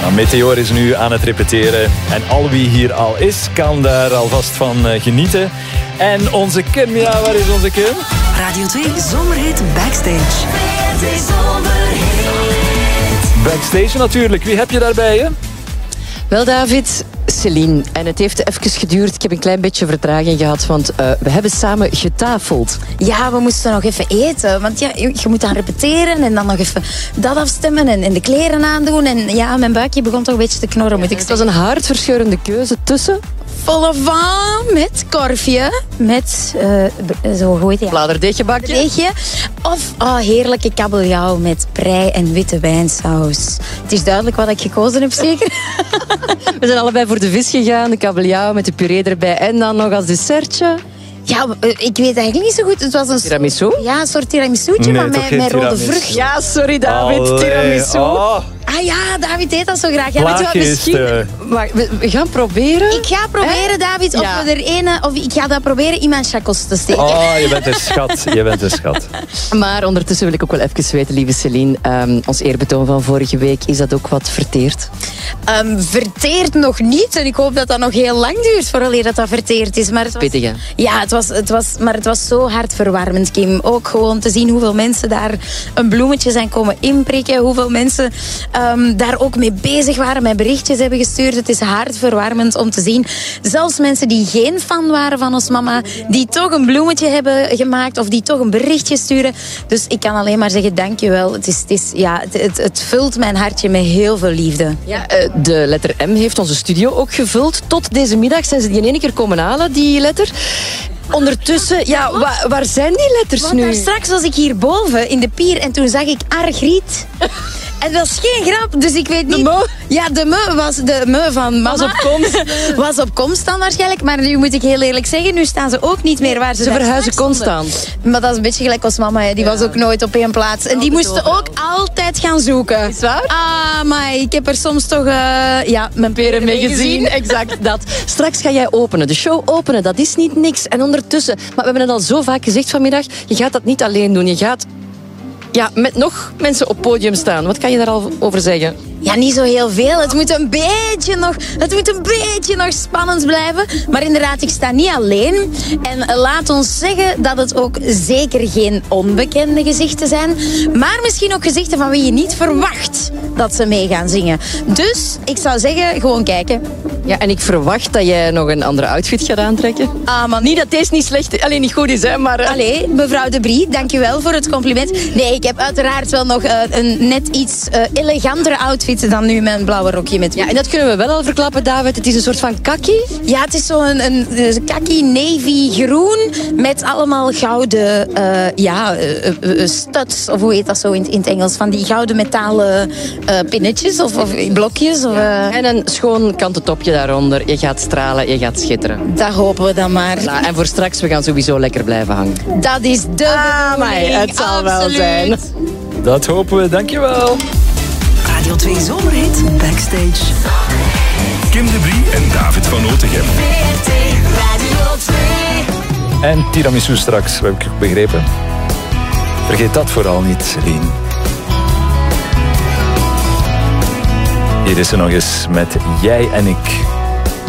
Meteor is nu aan het repeteren. En al wie hier al is, kan daar alvast van genieten. En onze Kim, ja, waar is onze Kim? Radio 2 Zomerhit Backstage. Backstage natuurlijk. Wie heb je daarbij, hè? Wel, David, Celine. En het heeft even geduurd. Ik heb een klein beetje vertraging gehad, want we hebben samen getafeld. Ja, we moesten nog even eten. Want ja, je moet dan repeteren en dan nog even dat afstemmen en de kleren aandoen. En ja, mijn buikje begon toch een beetje te knorren, moet ik zeggen. Het was een hartverscheurende keuze tussen... Volle van met korfje, met zo goed ja. Bladerdeegbakje. Of heerlijke kabeljauw met prei en witte wijnsaus. Het is duidelijk wat ik gekozen heb, zeker? We zijn allebei voor de vis gegaan, de kabeljauw met de puree erbij en dan nog als dessertje. Ja, ik weet eigenlijk niet zo goed. Het was een tiramisu? Ja, een soort tiramisutje, maar met rode vrucht. Ja, sorry David, tiramisu. Oh. Ah ja, David eet dat zo graag. Ja, weet je wat, misschien... Maar we gaan proberen. Ik ga proberen, David, ik ga dat proberen in mijn chacos te steken. Oh, je bent een schat. Je bent een schat. Maar ondertussen wil ik ook wel even weten, lieve Celine, ons eerbetoon van vorige week, is dat ook wat verteerd? Verteerd nog niet. En ik hoop dat dat nog heel lang duurt vooraleer dat verteerd is. Maar het was, pittig, hè? Ja, het was zo hartverwarmend, Kim. Ook gewoon te zien hoeveel mensen daar een bloemetje zijn komen inprikken. Hoeveel mensen daar ook mee bezig waren, met berichtjes hebben gestuurd. Het is hartverwarmend om te zien. Zelfs mensen die geen fan waren van ons mama, die toch een bloemetje hebben gemaakt of die toch een berichtje sturen. Dus ik kan alleen maar zeggen, dankjewel. Het vult mijn hartje met heel veel liefde. Ja, de letter M heeft onze studio ook gevuld. Tot deze middag zijn ze die in één keer komen halen, die letter. Ondertussen, ja, waar zijn die letters nu? Want straks was ik hierboven in de pier en toen zag ik Argriet. En dat is geen grap, dus ik weet niet... De me? Ja, de me van mama. Was op komst. Was op komst dan waarschijnlijk, maar nu moet ik heel eerlijk zeggen, nu staan ze ook niet meer waar ze verhuizen constant. Maar dat is een beetje gelijk als mama, hè. Die was ook nooit op één plaats. En die moesten ook altijd gaan zoeken. Is waar? Ah, maar ik heb er soms toch mijn peren mee gezien. Exact dat. Straks ga jij openen, de show openen, dat is niet niks. En ondertussen, maar we hebben het al zo vaak gezegd vanmiddag, je gaat dat niet alleen doen, je gaat... Ja, met nog mensen op podium staan. Wat kan je daar al over zeggen? Ja, niet zo heel veel. Het moet een beetje nog spannend blijven. Maar inderdaad, ik sta niet alleen. En laat ons zeggen dat het ook zeker geen onbekende gezichten zijn. Maar misschien ook gezichten van wie je niet verwacht dat ze mee gaan zingen. Dus ik zou zeggen, gewoon kijken. Ja, en ik verwacht dat jij nog een andere outfit gaat aantrekken. Ah, man. Niet dat deze niet slecht, alleen niet goed is, hè, maar... Allee, mevrouw De Brie, dankjewel voor het compliment. Nee, ik heb uiteraard wel nog een net iets elegantere outfit dan nu mijn blauwe rokje met... Ja, en dat kunnen we wel al verklappen, David. Het is een soort van kakkie. Ja, het is zo'n een kakkie navy groen met allemaal gouden studs, of hoe heet dat zo in het Engels? Van die gouden metalen pinnetjes of blokjes. En een schoon kanten topje daaronder. Je gaat stralen, je gaat schitteren. Dat hopen we dan maar. Ja, en voor straks, we gaan sowieso lekker blijven hangen. Dat is de bedoeling. Het zal wel zijn. Dat hopen we, dankjewel. Radio 2 Zomerhit Backstage. Kim De Brie en David van Otegem. En tiramisu straks, heb ik begrepen. Vergeet dat vooral niet, Celine. Hier is ze nog eens met Jij en ik.